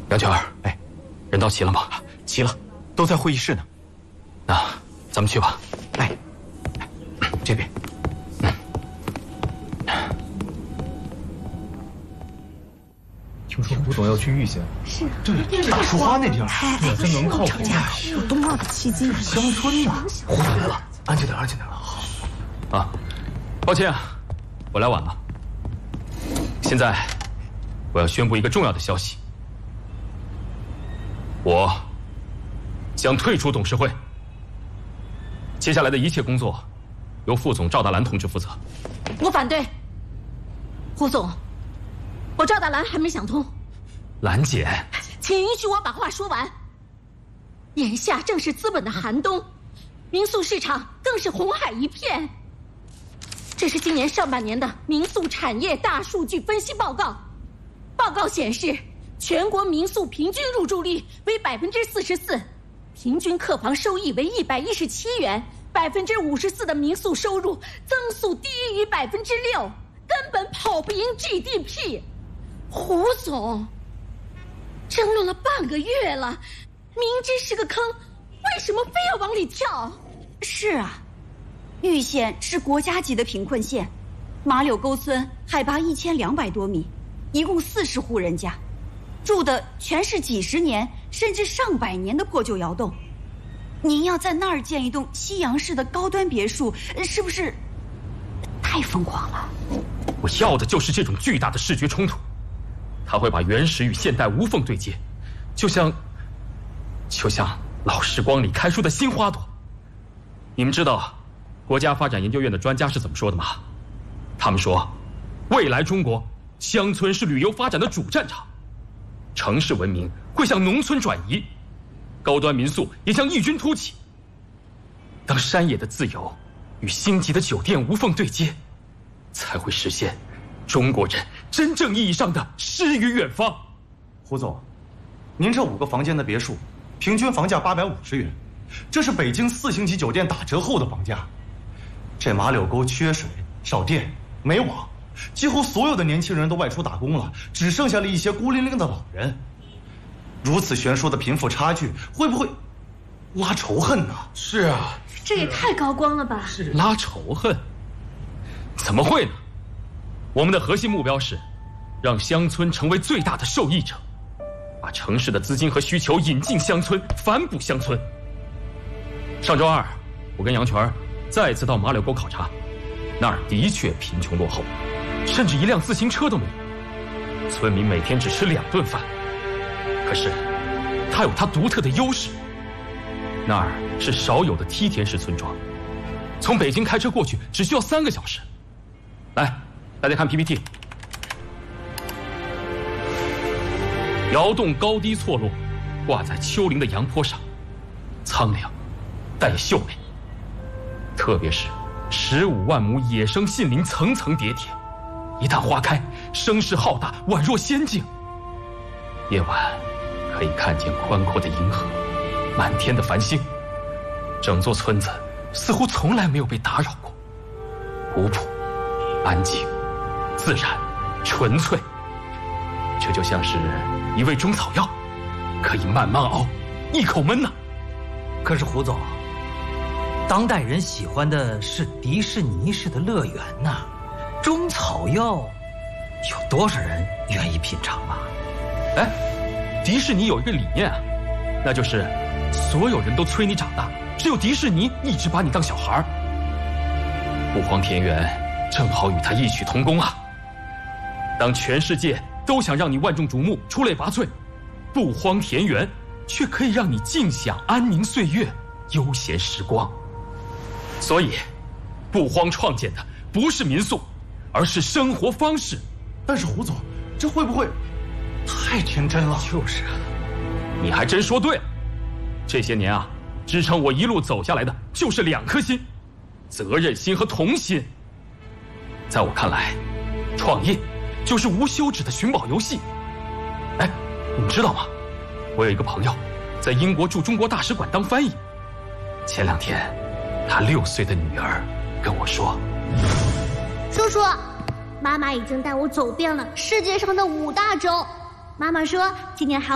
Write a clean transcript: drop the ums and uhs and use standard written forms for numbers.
杨全儿，哎，人到齐了吗？ 齐了，都在会议室呢。 那咱们去吧。 哎，这边。 听说胡总要去玉县， 是对，大树花那地儿， 真能靠谱。 有冬奥的契机。 乡村呢？ 胡总来了，安静点，安静点。好。 啊，抱歉啊，我来晚了。现在，我要宣布一个重要的消息。我将退出董事会，接下来的一切工作由副总赵大兰同志负责。 我反对，胡总，我赵大兰还没想通。 兰姐， 请允许我把话说完。眼下正是资本的寒冬，民宿市场更是红海一片。这是今年上半年的民宿产业大数据分析报告。报告显示，全国民宿平均入住率为44%，平均客房收益为117元，54%的民宿收入增速低于6%，根本跑不赢 GDP。胡总，争论了半个月了，明知是个坑，为什么非要往里跳？ 是啊，玉县是国家级的贫困县，马柳沟村海拔1200多米，一共40户人家，住的全是几十年甚至上百年的破旧窑洞。您要在那儿建一栋西洋式的高端别墅，是不是太疯狂了？ 我要的就是这种巨大的视觉冲突，它会把原始与现代无缝对接，就像老时光里开出的新花朵。你们知道国家发展研究院的专家是怎么说的吗？他们说，未来中国乡村是旅游发展的主战场，城市文明会向农村转移，高端民宿也将异军突起。当山野的自由与星级的酒店无缝对接，才会实现中国人真正意义上的诗与远方。 胡总，您这5个房间的别墅，平均房价850元，这是北京4星级酒店打折后的房价。这马柳沟缺水、少电、没网，几乎所有的年轻人都外出打工了，只剩下了一些孤零零的老人。如此悬殊的贫富差距，会不会拉仇恨呢？ 是啊， 这也太高光了吧！ 是拉仇恨？怎么会呢？我们的核心目标是让乡村成为最大的受益者，把城市的资金和需求引进乡村，反哺乡村。上周二，我跟杨全再次到马柳沟考察，那儿的确贫穷落后，甚至一辆自行车都没有。村民每天只吃2顿饭，可是它有它独特的优势，那儿是少有的梯田式村庄，从北京开车过去只需要3个小时。来，大家看 PPT， 窑洞高低错落，挂在丘陵的阳坡上，苍凉带秀美。特别是15万亩野生杏林层层叠叠，一旦花开，声势浩大，宛若仙境。夜晚可以看见宽阔的银河，满天的繁星，整座村子似乎从来没有被打扰过，古朴、安静、自然、纯粹。这就像是一味中草药，可以慢慢熬，一口闷呐。 可是胡总，当代人喜欢的是迪士尼式的乐园呐，中草药有多少人愿意品尝啊？ 哎，迪士尼有一个理念啊，那就是所有人都催你长大，只有迪士尼一直把你当小孩。不荒田园正好与它异曲同工啊。当全世界都想让你万众瞩目、出类拔萃，不荒田园却可以让你尽享安宁岁月、悠闲时光。所以，不荒创建的不是民宿，而是生活方式。 但是胡总，这会不会太天真了？ 就是啊，你还真说对了。这些年啊，支撑我一路走下来的就是2颗心，责任心和童心。在我看来，创业就是无休止的寻宝游戏。哎，你们知道吗？我有一个朋友在英国驻中国大使馆当翻译。前2天，他6岁的女儿跟我说：“ 叔叔，妈妈已经带我走遍了世界上的5大洲。妈妈说，今年还